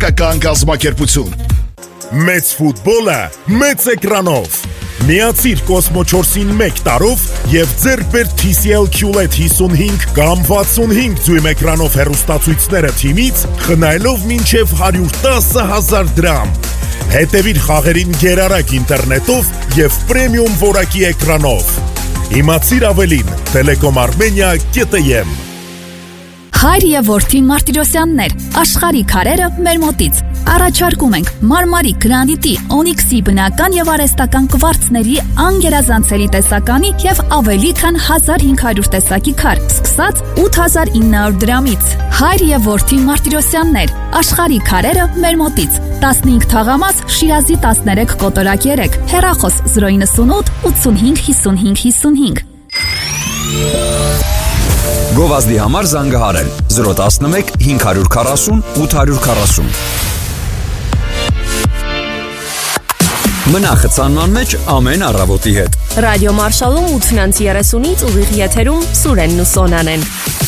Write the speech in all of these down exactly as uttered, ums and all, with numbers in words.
հայկական կազմակերպություն։ Մեծ ֆուտբոլը մեծ էկրանով։ Միացիր Կոսմո չորսին մեկ տարով եւ ձեռք բեր T C L Q L E D հիսունհինգ կամ վաթսունհինգ ձույմ էկրանով հեռուստացույցները թիմից, խնայելով մինչեւ հարյուր տասը հազար դրամ։ Հետևիր խաղերին գերարագ ինտերնետով եւ պրեմիում որակի էկրանով։ Իմացիր ավելին Telecom Armenia կետ եմ։ Հայր եւ որդի Մարտիրոսյաններ, աշխարհի քարերը մեր մոտից։ Առաջարկում ենք մարմարի, գրանիտի, օնիքսի բնական եւ արհեստական կվարցների անգերազանցելի տեսականի եւ ավելի քան հազար հինգ հարյուր տեսակի քար, սկսած ութ հազար ինը հարյուր դրամից։ Հայր եւ որդի Մարտիրոսյաններ, աշխարհի քարերը մեր մոտից։ տասնհինգ թաղամաս, Շիրազի տասներեք կոտորակ երեք, հեռախոս զրո իննսունութ ութսունհինգ հիսունհինգ հիսունհինգ։ Գովազդի համար զանգահարել զրո տասնմեկ հինգ հարյուր քառասուն ութ հարյուր քառասուն։ Մնա խցանման մեջ ամեն առավոտի հետ։ Ռադիո Մարշալում ութնանց երեսունից ուղիղ եթերում Սուրենն ու Սոնան են։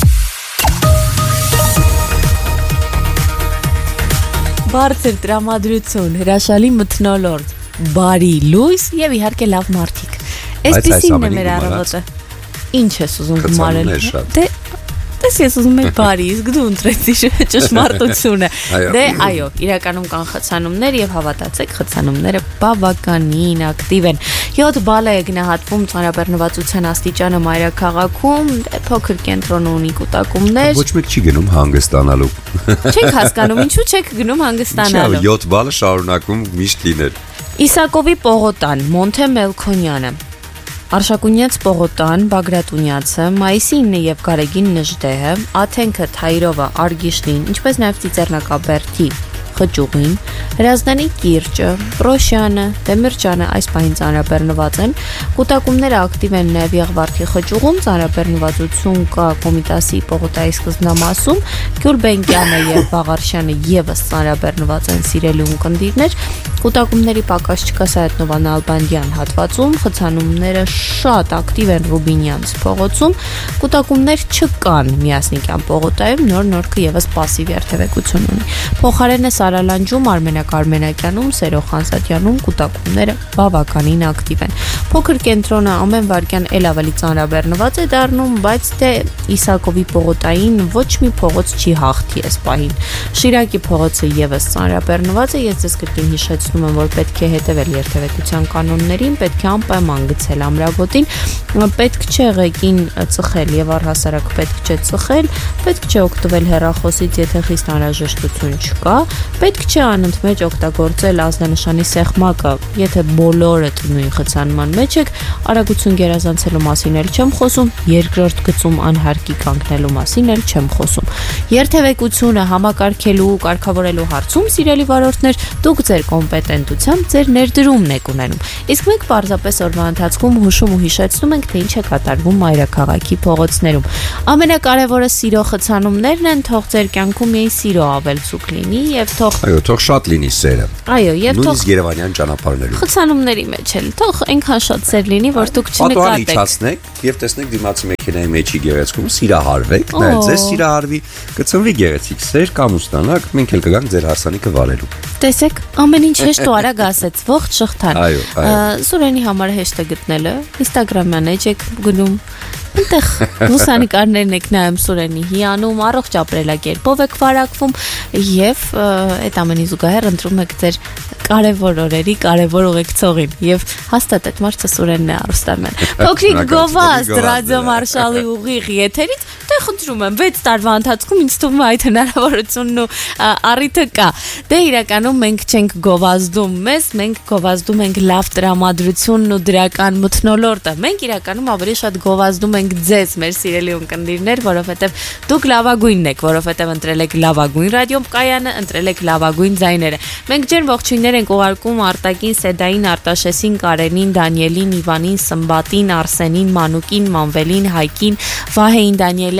Բարձր տրամադրություն, հրաշալի մթնոլորտ, բարի լույս եւ իհարկե լավ մարդիկ։ Այսպեսին է մեր առավոտը։ Ինչ ես ուզում գումարել։ Դե դες ես ուզում եմ բարի, իսկ դու ընտրեցի ճշմարտությունը։ Դե այո, իրականում կան խցանումներ եւ հավատացեք, խցանումները բավականին ակտիվ են։ յոթ բալ է գնահատվում ծանրաբեռնվածության աստիճանը մայրաքաղաքում, դե փոքր կենտրոնը ունի կուտակումներ։ Ոչ մեկ չի գնում հանգստանալու։ Չեք հասկանում, ինչու չեք գնում հանգստանալու։ յոթ բալը շարունակում միշտ լինել։ Իսակովի Պողոտան, Մոնթե Մելքոնյանը։ Արշակունյաց Պողոտան, Բագրատունյացը, Մայիսինը եւ Գարեգին Նժդեհը, Աթենքը, Թայրովը, Արգիշտին, ինչպես նաեւ Ծիծեռնակաբերդի Խճուղին, Հրազդանի Կիրճը, Պրոշյանը, Դեմիրճյանը այս պահին ծանրաբեռնված են, կուտակումները ակտիվ են նաեւ Եղվարդի Խճուղում, ծանրաբեռնվածություն կա Կոմիտասի Պողոտայի սկզբնամասում, Գյուլբենկյանը եւ Վաղարշյանը եւս ծանրաբեռնված են սիրելի ունկնդիրներ, կուտակումների պակաս չկա Սայաթ Նալբանդյան հատվածում, խցանումները շատ ակտիվ են Ռուբինյանց փողոցում, կուտակումներ չկան Միասնիկյան Պողոտայում, նոր նորքը եւս պասիվ երթևեկություն ունի։ Փոխարենը Սարալանջում, Արմենակ Արմենակյանում, Սերո Խանզադյանում կուտակումները բավականին ակտիվ են։ Փոքր կենտրոնը ամեն վայրկյան էլ ավելի ծանրաբեռնված է դառնում, բայց թե Իսակովի Պողոտային ոչ մի փողոց չի հաղթի այս պահին։ Շիրակի փողոցը եւս ծանրաբեռնված է, ես ձեզ կրկին հիշեցնում եմ, որ պետք է հետևել երթևեկության կանոններին, պետք է անպայման գցել ամրագոտին, պետք չէ ղեկին ծխել եւ առհասարակ պետք չէ ծխել, պետք չէ օգտվել հեռախոսից, եթե խիստ անհրաժեշտություն չկա, պետք չէ անընդմեջ օգտագործել ազդանշանի սեղմակը, եթե բոլորը նույն խցանման մեջ եք, արագություն գերազանցելու մասին էլ չեմ խոսում, երկրորդ գծում անհարկի կանգնելու մասին էլ չեմ խոսում։ Երթևեկությունը համակարգելու, կարգավորելու հարցում, սիրելի վարորդներ, դուք ձեր կոմպետենտությամբ ձեր ներդրումն եք ունենում։ Իսկ մենք պարզապես օրվա ընթացքում հուշում ու հիշեցնում ենք, թե ինչ է կատարվում մայրաքաղաքի փողոցներում։ Ամենակարևորը սիրո խցանումներն են, թող ձեր կյանքում միայն սիրո ավելցուկ լինի եւ թող Այո, թող շատ լինի սերը։ Այո, եւ թող նույնիսկ Երևանյան ճանապարհներում։ Խցանումների մեջ էլ թող այնքան շատ սեր լինի, որ դուք չնկատեք։ Պատուհան իջացնեք եւ տեսնեք դիմացի մեքենայի մեջի գեղեցկում սիրահարվեք, նայեք ձեզ սիրահարվի, կծնվի գեղեցիկ սեր կամ ուստանակ, մենք էլ կգանք ձեր հարսանիքը վարելու։ Տեսեք, ամեն ինչ հեշտ ու արագ ասեց, ողջ շղթան։ Այո, այո։ Սուրենի համար հեշտ է գտնելը, Instagram-յան էջ եք գնում։ Այնտեղ լուսանկարներն եք նայում Սուրենի հիանում, առողջ ապրելակերպով եք վարակվում եւ այդ ամենի զուգահեռ ընտրում եք ձեր կարևոր օրերի կարևոր ուղեկցողին եւ հաստատ այդ մարդը Սուրենն է Արուստարմեն։ Փոքրիկ գովազդ Ռադիո Մարշալի ուղիղ եթերից, դե խնդրում եմ վեց տարվա ընթացքում ինձ թվում է այդ հնարավորությունն ու առիթը կա։ Դե իրականում մենք չենք գովազդում մեզ, մենք գովազդում ենք լավ տրամադրությունն ու դրական մթնոլորտը։ Մենք իրականում ավելի շատ գովազդում ենք ձեզ, մեր սիրելի ունկնդիրներ, որովհետեւ դուք լավագույնն եք, որովհետեւ ընտրել եք լավագույն ռադիոկայանը, ընտրել եք լավագույն ձայները։ Մենք ջեր ողջույններ ենք ուղարկում Արտակին, Սեդային, Արտաշեսին, Կարենին, Դանիելին, Իվանին, Սմբատին, Արսենին, Մանուկին, Մանվելին, Հայկին, Վահեին Դանիելյան,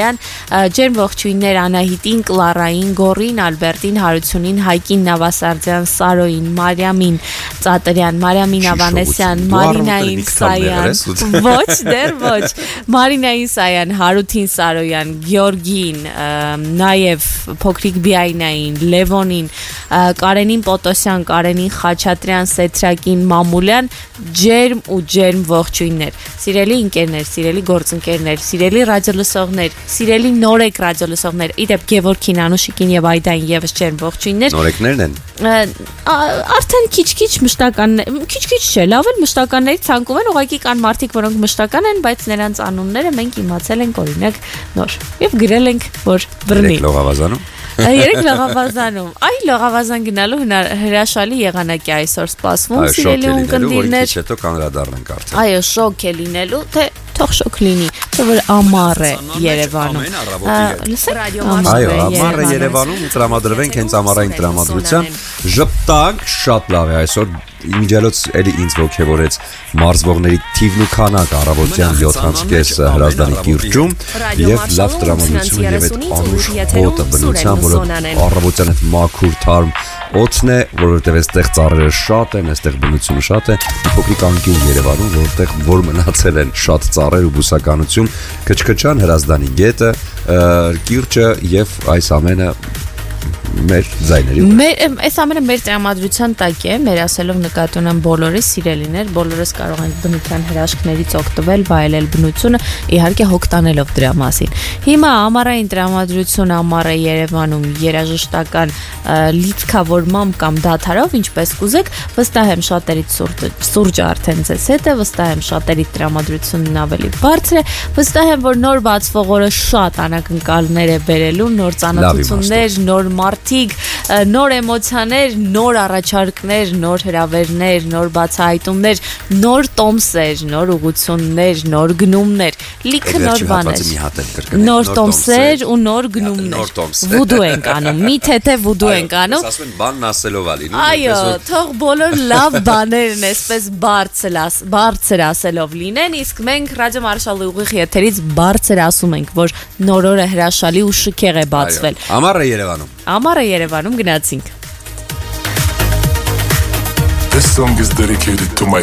Մամուլյան, ջերմ ողջույններ Անահիտին, Կլարային, Գորին, Ալբերտին, Հարությունին, Հայկին, Նավասարդյան, Սարոին, Մարիամին, Ծատրյան, Մարիամին Ավանեսյան, Մարինային Սայան, ոչ, դեռ ոչ, Մարինային Սայան, Հարութին Սարոյան, Գյորգին, նաև փոքրիկ Բիայնային, Լևոնին, Կարենին Պոտոսյան, Կարենին Խաչատրյան, Սեթրակին, Մամուլյան, ջերմ ու ջերմ ողջույններ։ Սիրելի ընկերներ, սիրելի գործընկերներ, սիրելի ռադիոլսողներ, սիրելի նորեկ ռադիոլսողներ, իդեպ Գևորգին, Անուշիկին եւ Այդային եւս ջերմ ողջույններ։ Նորեկներն են։ Արդեն քիչ-քիչ մշտական, քիչ-քիչ չէ, լավ էլ մշտականների ցանկում են, ուղղակի կան մարդիկ, որոնք մշտական են, բայց նրանց անունները մենք իմացել ենք օրինակ նոր եւ գրել ենք, որ բռնի։ Լողավազանում։ Երեք լողավազանում։ Այ լողավազան գնալու հրաշալի եղանակ է այսօր սպասվում, սիրելի ունկնդիրներ։ Հետո կանգնադառնանք արդեն։ Այո, շոկ է լինելու, թե թող շոկ լինի, թե որ ամառ է Երևանում։ Այո, ամառ է Երևանում, տրամադրվենք հենց ամառային տրամադրության։ Ժպտանք, շատ լավ է այսօր։ Իմիջիալոց էլի ինձ ոգևորեց մարզվողների թիվն ու քանակը առավոտյան յոթ հրազդանի կիրճում եւ լավ տրամադրություն եւ այդ անուշ հոտը բնության, որը առավոտյան այդ մաքուր թարմ օդն է, որովհետեւ այստեղ ծառերը շատ են, այստեղ բնությունը շատ է, փոքրիկ անկյուն Երևանում, որտեղ որ մնացել են շատ ծառեր ու բուսականություն, քչքչան հրազդանի գետը, կիրճը եւ այս ամենը մեր ձայների վրա։ Մեր այս ամենը մեր տրամադրության տակ է, մեր ասելով նկատի ունեմ բոլորիս սիրելիներ, բոլորս կարող ենք բնության հրաշքներից օգտվել, վայելել բնությունը, իհարկե հոգ տանելով դրա մասին։ Հիմա ամառային տրամադրություն ամառը Երևանում երաժշտական լիցքավորմամբ կամ դադարով, ինչպես կուզեք, վստահ եմ շատերից սուրճը արդեն ձեզ հետ է, վստահ եմ շատերի տրամադրությունն ավելի բարձր է, վստահ եմ, որ նոր բացվող օրը շատ անակնկալներ է բերելու, նոր ծանոթություններ, նոր մարդիկ, նոր էմոցիաներ, նոր առաջարկներ, նոր հրավերներ, նոր բացահայտումներ, նոր տոմսեր, նոր ուղղություններ, նոր գնումներ, լիքը նոր բաներ։ Նոր տոմսեր ու նոր գնումներ։ Վուդու ենք անում, մի թեթե վուդու ենք անում։ Ասում են բանն ասելով ա լինում։ Այո, թող բոլոր լավ բաներն էսպես բարձր բարձր ասելով լինեն, իսկ մենք ռադիո Մարշալի ուղիղ եթերից բարձր ասում ենք, որ նոր օրը հրաշալի ու շքեղ է բացվել։ Ամառը Երևանում։ Ամառը Երևանում գնացինք։ This song is dedicated to my